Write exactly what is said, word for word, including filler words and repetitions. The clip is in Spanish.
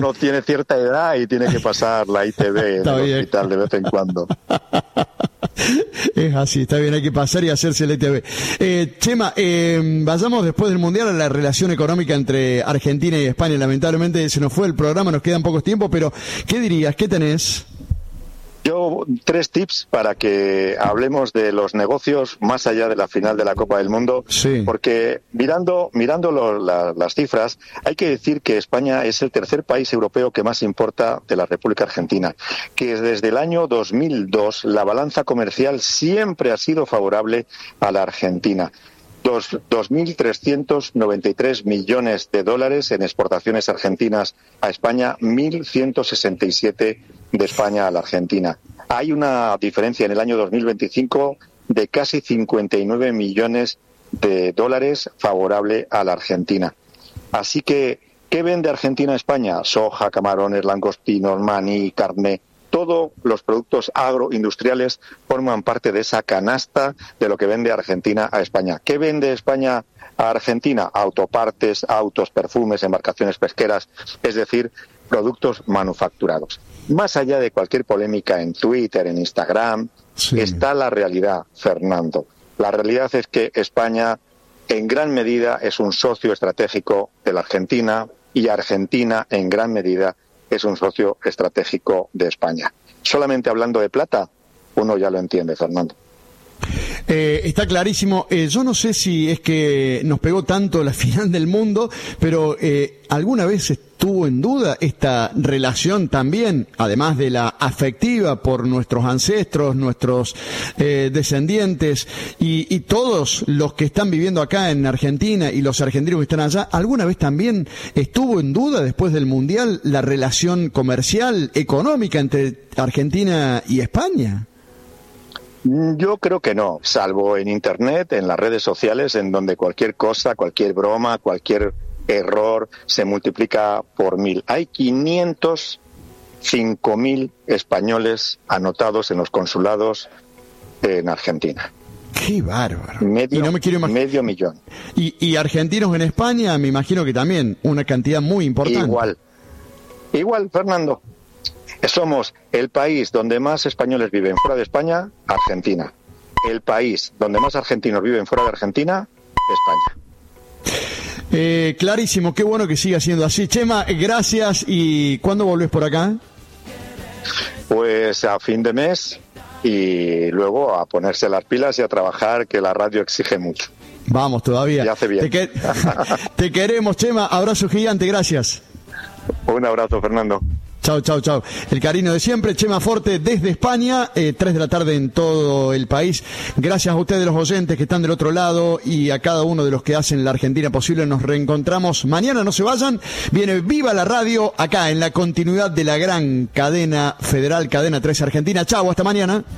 uno tiene cierta edad y tiene que pasar la I T V en el hospital de vez en cuando. Es así, está bien, hay que pasar y hacerse el I T V. Eh, Chema, eh, vayamos después del Mundial a la relación económica entre Argentina y España. Lamentablemente se nos fue el programa, nos quedan pocos tiempos, pero ¿qué dirías? ¿Qué tenés? Yo, tres tips para que hablemos de los negocios más allá de la final de la Copa del Mundo, sí. Porque mirando, mirando lo, la, las cifras, hay que decir que España es el tercer país europeo que más importa de la República Argentina, que desde el año dos mil dos la balanza comercial siempre ha sido favorable a la Argentina. dos mil trescientos noventa y tres millones de dólares en exportaciones argentinas a España, mil ciento sesenta y siete de España a la Argentina. Hay una diferencia en el año dos mil veinticinco de casi cincuenta y nueve millones de dólares favorable a la Argentina. Así que, ¿qué vende Argentina a España? Soja, camarones, langostinos, maní, carne. Todos los productos agroindustriales forman parte de esa canasta de lo que vende Argentina a España. ¿Qué vende España a Argentina? Autopartes, autos, perfumes, embarcaciones pesqueras, es decir, productos manufacturados. Más allá de cualquier polémica en Twitter, en Instagram, sí. Está la realidad, Fernando. La realidad es que España, en gran medida, es un socio estratégico de la Argentina y Argentina, en gran medida, es un socio estratégico de España. Solamente hablando de plata, uno ya lo entiende, Fernando. Eh, está clarísimo. Eh, yo no sé si es que nos pegó tanto la final del mundo, pero eh, ¿alguna vez estuvo en duda esta relación también, además de la afectiva por nuestros ancestros, nuestros eh, descendientes y, y todos los que están viviendo acá en Argentina y los argentinos que están allá? ¿Alguna vez también estuvo en duda después del Mundial la relación comercial, económica entre Argentina y España? Yo creo que no, salvo en Internet, en las redes sociales, en donde cualquier cosa, cualquier broma, cualquier error se multiplica por mil. Hay quinientos cinco mil españoles anotados en los consulados en Argentina. ¡Qué bárbaro! Medio, y no me quiero imag- medio millón. Y, y argentinos en España, me imagino que también, una cantidad muy importante. Igual, igual, Fernando. Somos el país donde más españoles viven fuera de España, Argentina. El país donde más argentinos viven fuera de Argentina, España. Eh, clarísimo, qué bueno que siga siendo así. Chema, gracias. ¿Y cuándo volvés por acá? Pues a fin de mes y luego a ponerse las pilas y a trabajar, que la radio exige mucho. Vamos, todavía. Y hace bien. Te, que... Te queremos, Chema. Abrazo gigante, gracias. Un abrazo, Fernando. Chau, chau, chau. El cariño de siempre, Chema Forte desde España, eh, tres de la tarde en todo el país. Gracias a ustedes los oyentes que están del otro lado y a cada uno de los que hacen la Argentina posible. Nos reencontramos mañana, no se vayan. Viene Viva la Radio acá en la continuidad de la gran cadena federal, Cadena tres Argentina. Chau, hasta mañana.